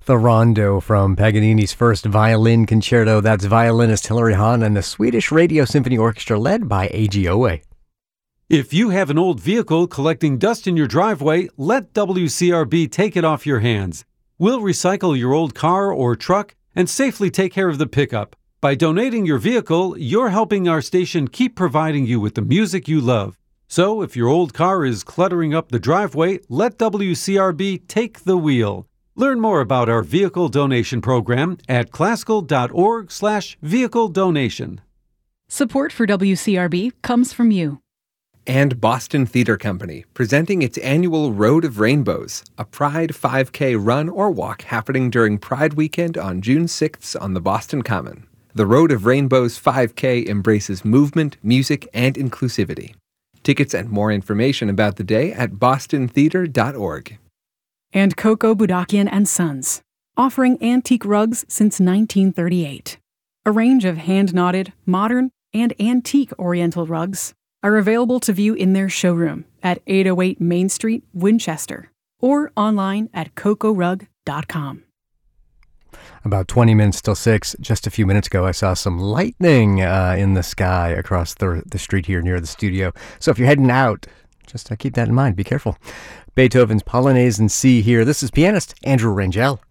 The Rondo from Paganini's first violin concerto. That's violinist Hilary Hahn and the Swedish Radio Symphony Orchestra led by A.G. Owe. If you have an old vehicle collecting dust in your driveway, let WCRB take it off your hands. We'll recycle your old car or truck and safely take care of the pickup. By donating your vehicle, you're helping our station keep providing you with the music you love. So if your old car is cluttering up the driveway, let WCRB take the wheel. Learn more about our vehicle donation program at classical.org/vehicle donation. Support for WCRB comes from you. And Boston Theater Company, presenting its annual Road of Rainbows, a Pride 5K run or walk happening during Pride Weekend on June 6th on the Boston Common. The Road of Rainbows 5K embraces movement, music, and inclusivity. Tickets and more information about the day at bostontheater.org. And Coco Budakian and Sons, offering antique rugs since 1938. A range of hand-knotted, modern, and antique Oriental rugs are available to view in their showroom at 808 Main Street, Winchester, or online at cocorug.com. About 20 minutes till 6. Just a few minutes ago, I saw some lightning in the sky across the street here near the studio. So if you're heading out, just keep that in mind. Be careful. Beethoven's Polonaise in C here. This is pianist Andrew Rangel.